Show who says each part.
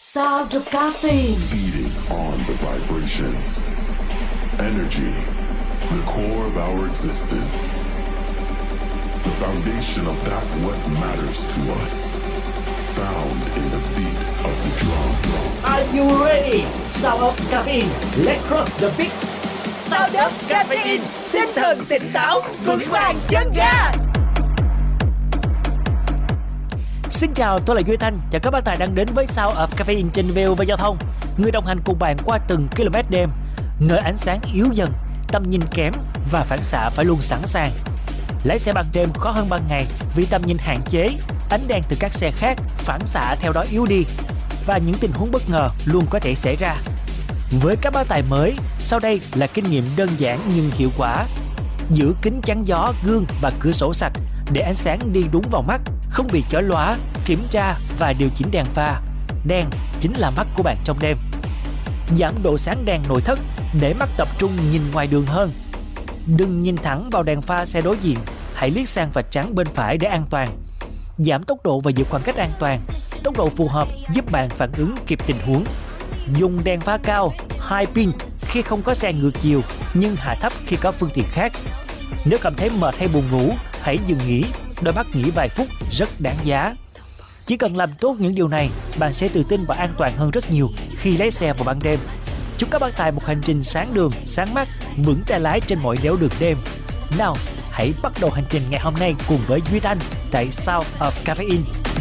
Speaker 1: Sound of caffeine.
Speaker 2: Feeding on the vibrations. Energy, the core of our existence. The foundation of that what matters to us. Found in the beat of the drum.
Speaker 3: Are you ready? Sound of caffeine. Let's rock the beat.
Speaker 4: Sound of caffeine. Tinh thần tỉnh táo, vững vàng chân ga.
Speaker 3: Xin chào, tôi là Duy Thanh. Chào các bác tài đang đến với Sound of Caffeine trên VOV Giao thông. Người đồng hành cùng bạn qua từng km đêm. Nơi ánh sáng yếu dần, tầm nhìn kém và phản xạ phải luôn sẵn sàng. Lái xe ban đêm khó hơn ban ngày vì tầm nhìn hạn chế, ánh đèn từ các xe khác phản xạ theo đó yếu đi và những tình huống bất ngờ luôn có thể xảy ra. Với các bác tài mới, sau đây là kinh nghiệm đơn giản nhưng hiệu quả. Giữ kính chắn gió, gương và cửa sổ sạch để ánh sáng đi đúng vào mắt, không bị chói lóa. Kiểm tra và điều chỉnh đèn pha. Đèn chính là mắt của bạn trong đêm. Giảm độ sáng đèn nội thất để mắt tập trung nhìn ngoài đường hơn. Đừng nhìn thẳng vào đèn pha xe đối diện, hãy liếc sang vạch trắng bên phải để an toàn. Giảm tốc độ và giữ khoảng cách an toàn. Tốc độ phù hợp giúp bạn phản ứng kịp tình huống. Dùng đèn pha cao, high pin khi không có xe ngược chiều, nhưng hạ thấp khi có phương tiện khác. Nếu cảm thấy mệt hay buồn ngủ, hãy dừng nghỉ, đôi mắt nghỉ vài phút rất đáng giá. Chỉ cần làm tốt những điều này, bạn sẽ tự tin và an toàn hơn rất nhiều khi lái xe vào ban đêm. Chúc các bác tài một hành trình sáng đường, sáng mắt, vững tay lái trên mọi nẻo đường đêm. Nào, hãy bắt đầu hành trình ngày hôm nay cùng với Duy Thanh tại Sound of Caffeine.